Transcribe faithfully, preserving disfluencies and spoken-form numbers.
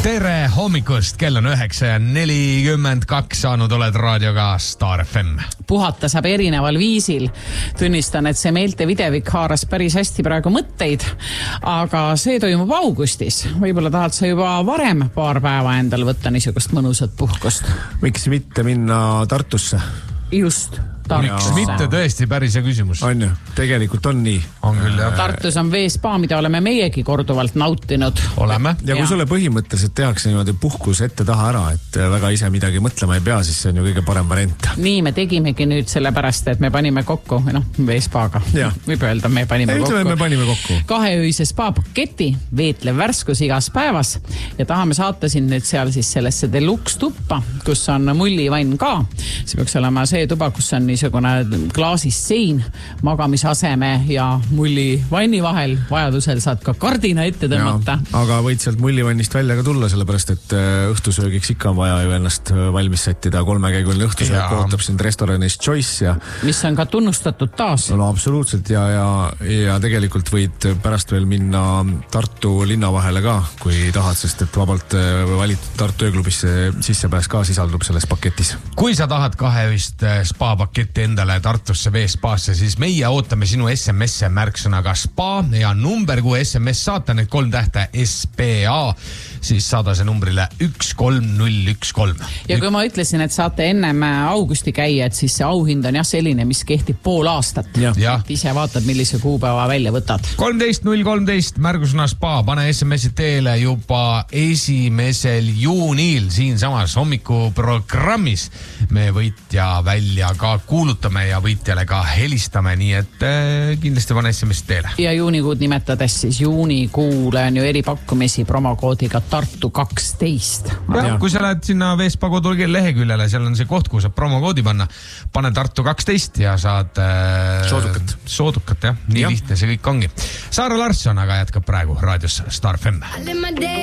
tere hommikust, kell on üheksa ja nelikümmend kaks, saanud oled raadioga Star F M. Puhata saab erineval viisil. Tunnistan, et see Meelte Videvik haaras päris hästi praegu mõtteid, aga see toimub augustis. Võib-olla tahad sa juba varem paar päeva endal võtta niisugust mõnusat puhkust. Miks mitte minna Tartusse? Just. Miks mitte tõesti päris hea küsimus? On ju, tegelikult on nii. On küll, jah. Tartus on veespa, mida oleme meiegi korduvalt nautinud. Oleme. Ja kui sulle põhimõtteliselt tehakse niimoodi puhkus ette taha ära, et väga ise midagi mõtlema ei pea, siis see on ju kõige parem variant. Nii me tegimegi nüüd sellepärast, et me panime kokku, noh, veespaga. Võib öelda, me panime ei, kokku. Me panime kokku. Kaheöise spa paketi, veetlev värskus igas päevas ja tahame saata siin nüüd seal siis sellesse deluxe tuppa, kus on mullivann ka. See peaks olema see tuba, kus on niisugune klaasist sein, magamisaseme ja mulli vanni vahel. Vajadusel saad ka kardina ette tõmmata. Ja, aga võid sealt mullivannist välja ka tulla, sellepärast et õhtusöögiks ikka on vaja ju ennast valmis sättida. Kolmekäiguline õhtusöök ootab sind restoranis Choice ja mis on ka tunnustatud taas. No absoluutselt ja, ja, ja tegelikult võid pärast veel minna Tartu linna vahele ka, kui tahad, sest et vabalt valitud Tartu ööklubisse sissepääs ka sisaldub selles paketis. Kui sa tahad kaheöist spa paketti endale Tartusse veespaasse, siis meie ootame sinu S M S märksõnaga spa ja number, kui S M S saata need kolm tähte S P A, siis saada see numbrile üks kolm null üks kolm. Ja kui ma ütlesin, et saate ennem augusti käia, et siis see auhind on jah selline, mis kehtib pool aastat. Ja. Et ise vaatad, millise kuupäeva välja võtad. kolmteist null kolmteist märgusõna spa, pane S M S-i teele juba esimesel juunil siin samas hommikuprogrammis. Me võitja välja ka kuulutame ja võitjale ka helistame, nii et äh, kindlasti pane S M S teele. Ja juunikuud nimetades siis juunikuule on ju eripakkumisi promokoodiga Tartu kaksteist. Ja, kui sa lähed sinna Veespa kodulgi leheküljele, seal on see koht, kuhu saab promokoodi panna, pane Tartu kaksteist ja saad äh, soodukat. Soodukat, jah. Nii ja. Lihtne see kõik ongi. Saara Larsson aga jätkab praegu raadios Star F M.